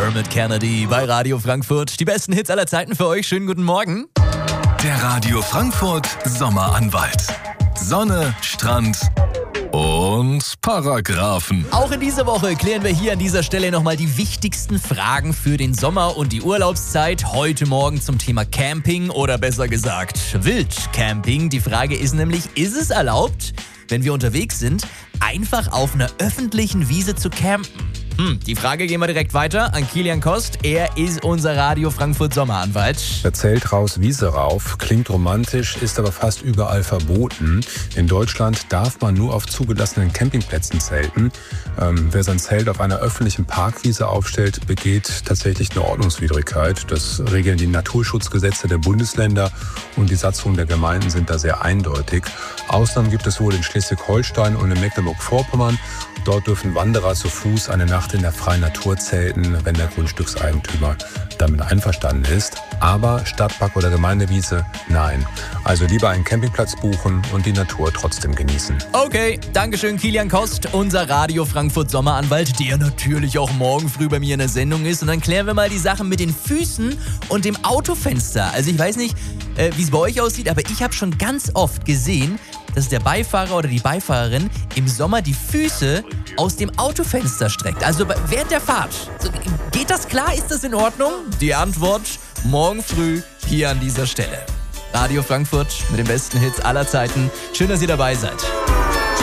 Dermot Kennedy bei Radio Frankfurt. Die besten Hits aller Zeiten für euch. Schönen guten Morgen. Der Radio Frankfurt Sommeranwalt. Sonne, Strand und Paragraphen. Auch in dieser Woche klären wir hier an dieser Stelle nochmal die wichtigsten Fragen für den Sommer und die Urlaubszeit. Heute Morgen zum Thema Camping oder besser gesagt Wildcamping. Die Frage ist nämlich, ist es erlaubt, wenn wir unterwegs sind, einfach auf einer öffentlichen Wiese zu campen? Die Frage gehen wir direkt weiter an Kilian Kost. Er ist unser Radio Frankfurt Sommeranwalt. Zelt raus, Wiese rauf. Klingt romantisch, ist aber fast überall verboten. In Deutschland darf man nur auf zugelassenen Campingplätzen zelten. Wer sein Zelt auf einer öffentlichen Parkwiese aufstellt, begeht tatsächlich eine Ordnungswidrigkeit. Das regeln die Naturschutzgesetze der Bundesländer und die Satzungen der Gemeinden sind da sehr eindeutig. Ausnahmen gibt es wohl in Schleswig-Holstein und in Mecklenburg-Vorpommern. Dort dürfen Wanderer zu Fuß eine Nacht in der freien Natur zelten, wenn der Grundstückseigentümer damit einverstanden ist. Aber Stadtpark oder Gemeindewiese, nein. Also lieber einen Campingplatz buchen und die Natur trotzdem genießen. Okay, Dankeschön Kilian Kost, unser Radio Frankfurt Sommeranwalt, der natürlich auch morgen früh bei mir in der Sendung ist. Und dann klären wir mal die Sachen mit den Füßen und dem Autofenster. Also ich weiß nicht, wie es bei euch aussieht, aber ich habe schon ganz oft gesehen, dass der Beifahrer oder die Beifahrerin im Sommer die Füße aus dem Autofenster streckt. Also während der Fahrt. Geht das klar? Ist das in Ordnung? Die Antwort morgen früh hier an dieser Stelle. Radio Frankfurt mit den besten Hits aller Zeiten. Schön, dass ihr dabei seid.